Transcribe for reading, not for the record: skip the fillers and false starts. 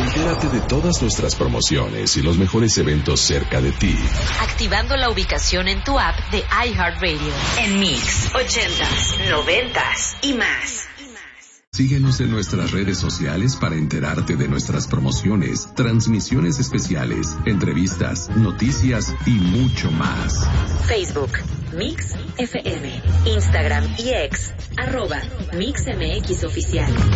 Entérate de todas nuestras promociones y los mejores eventos cerca de ti. Activando la ubicación en tu app de iHeartRadio. En Mix, 80s, 90s y más. Síguenos en nuestras redes sociales para enterarte de nuestras promociones, transmisiones especiales, entrevistas, noticias y mucho más. Facebook, Mix FM. Instagram y X, @MixMX Oficial.